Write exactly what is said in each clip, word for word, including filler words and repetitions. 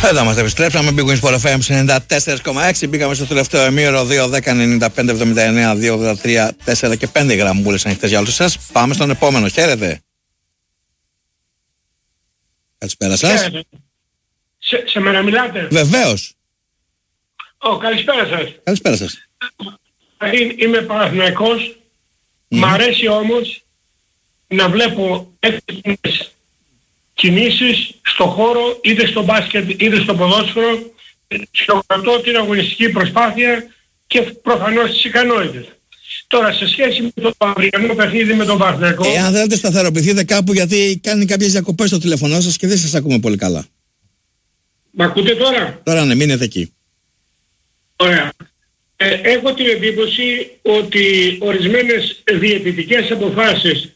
Εδώ μας επιστρέψαμε, Big Wings Sport εφ εμ ενενήντα τέσσερα κόμμα έξι. Μπήκαμε στο τελευταίο ημίωρο δύο δέκα ενενήντα πέντε εβδομήντα εννέα δύο ογδόντα τρία τέσσερα και πέντε γραμμούλες ανοιχτές για όλους σας. Πάμε στον επόμενο. Χαίρετε. Καλησπέρα σας. Χαίρετε. Σε, σε μένα μιλάτε? Βεβαίως. Ω, καλησπέρα σας. Καλησπέρα σας. Είμαι Παναθηναϊκός. Mm. Μ' αρέσει όμως να βλέπω έτοιμες κινήσεις στο χώρο, είτε στο μπάσκετ είτε στο ποδόσφαιρο, συγκρατώ την αγωνιστική προσπάθεια και προφανώς τις ικανότητες. Τώρα σε σχέση με το αυριανό παιχνίδι με τον Παναθηναϊκό... Ε, αν θέλετε σταθεροποιηθείτε κάπου, γιατί κάνει κάποιες διακοπές στο τηλέφωνο σας και δεν σας ακούμε πολύ καλά. Μ' ακούτε τώρα? Τώρα ναι, μείνετε εκεί. Ωραία. Ε, έχω την εντύπωση ότι ορισμένες διαιτητικές αποφάσεις,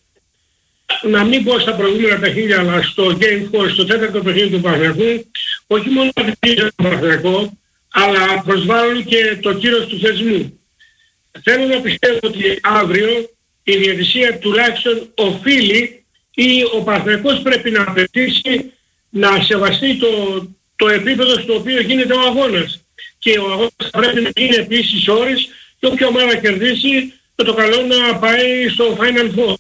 να μην πω στα προηγούμενα παιχνίδια, αλλά στο Game φορ, στο τέταρτο παιχνίδι του Παναθηναϊκού, όχι μόνο αδικήσαν τον Παναθηναϊκό, αλλά προσβάλλουν και το κύρος του θεσμού. Θέλω να πιστεύω ότι αύριο η διαιτησία τουλάχιστον οφείλει ή ο Παναθηναϊκός πρέπει να απαιτήσει να σεβαστεί το, το επίπεδο στο οποίο γίνεται ο αγώνας. Και ο αγώνας πρέπει να είναι επίσης ώρες και όποια ομάδα κερδίσει με το καλό να πάει στο Final Four.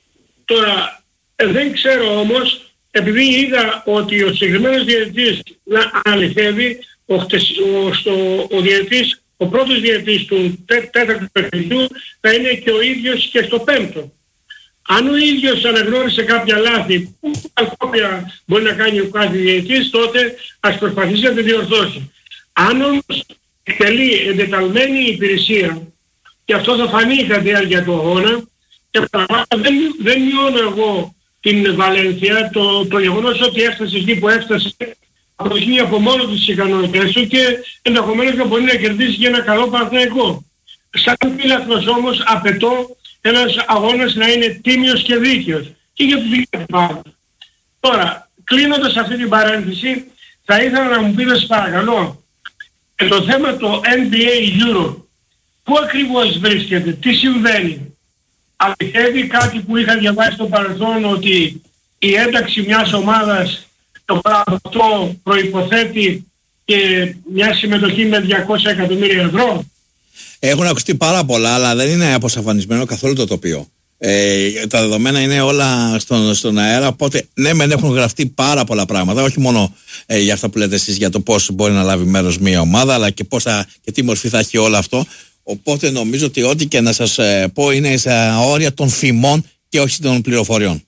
Τώρα δεν ξέρω όμως, επειδή είδα ότι ο συγκεκριμένος διαιτητής να αληθεύει, ο, ο, στο, ο διαιτητής, ο πρώτος διαιτητής του τέ, τέταρτου παιχνιδιού θα είναι και ο ίδιος και στο πέμπτο. Αν ο ίδιος αναγνώρισε κάποια λάθη που ακόμη μπορεί να κάνει ο κάθε διαιτητής, τότε ας προσπαθήσει να τη διορθώσει. Αν όμως εκτελεί εντεταλμένη υπηρεσία, και αυτό θα φανεί κατά τη διάρκεια του αγώνα, και πραγματικά δεν, δεν μειώνω εγώ την Βαλένθια, το, το γεγονός ότι έφτασε εκεί που έφτασε αποδεικνύει από μόνο τις ικανότητες του και ενδεχομένως να μπορεί να κερδίσει και ένα καλό Παναθηναϊκό. Σαν φίλαθλος όμως απαιτώ ένας αγώνας να είναι τίμιος και δίκαιος και για τους δύο πάντων. Τώρα, κλείνοντας αυτή την παρένθεση, θα ήθελα να μου πείτε παρακαλώ, ε, το θέμα το N B A Euro, πού ακριβώς βρίσκεται, τι συμβαίνει? Αληθεύει κάτι που είχα διαβάσει στο παρελθόν, ότι η ένταξη μιας ομάδας το πράγμα αυτό προϋποθέτει και μια συμμετοχή με διακόσια εκατομμύρια ευρώ? Έχουν ακουστεί πάρα πολλά, αλλά δεν είναι αποσαφανισμένο καθόλου το τοπίο. Ε, τα δεδομένα είναι όλα στον, στον αέρα, οπότε ναι μεν έχουν γραφτεί πάρα πολλά πράγματα, όχι μόνο ε, για αυτά που λέτε εσείς για το πώς μπορεί να λάβει μέρος μια ομάδα, αλλά και, πώς θα, και τι μορφή θα έχει όλο αυτό. Οπότε νομίζω ότι ό,τι και να σας ε, πω είναι σε όρια των φημών και όχι των πληροφοριών.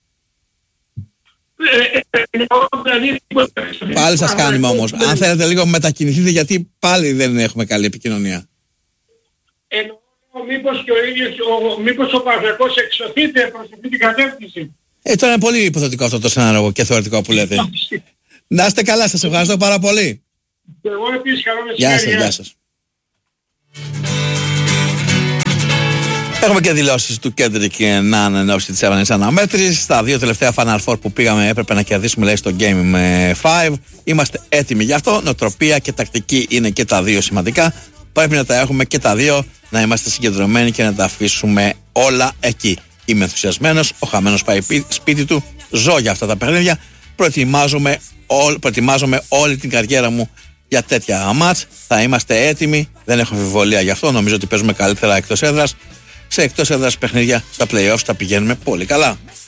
Πάλι σας κάνουμε όμως. Αν θέλετε λίγο μετακινηθείτε, γιατί πάλι δεν έχουμε καλή επικοινωνία. Εννοώ μήπως και ο ίδιος, ο, μήπως ο Παναθηναϊκός εξωθείται προς αυτή την κατεύθυνση. Ε, τώρα είναι πολύ υποθετικό αυτό το σενάριο και θεωρητικό που λέτε. Να είστε καλά, σας ευχαριστώ πάρα πολύ. Και εγώ επίσης καλό μεσημέρι. Γεια σας, γεια σας. Έχουμε και δηλώσεις του Κέντρικ να ανανεώσει τις έβανες αναμέτρης. Στα δύο τελευταία Final Four που πήγαμε έπρεπε να κερδίσουμε, λέει, στο Game με πέντε. Είμαστε έτοιμοι γι' αυτό. Νοοτροπία και τακτική είναι και τα δύο σημαντικά. Πρέπει να τα έχουμε και τα δύο, να είμαστε συγκεντρωμένοι και να τα αφήσουμε όλα εκεί. Είμαι ενθουσιασμένος, ο χαμένος πάει σπίτι του, ζω για αυτά τα παιχνίδια. Προετοιμάζομαι, ό, προετοιμάζομαι όλη την καριέρα μου για τέτοια μάτς. Θα είμαστε έτοιμοι, δεν έχω αμφιβολία γι' αυτό. Νομίζω ότι παίζουμε καλύτερα εκτός έδρας. Σε εκτός έδρας παιχνίδια στα play-offs τα πηγαίνουμε πολύ καλά.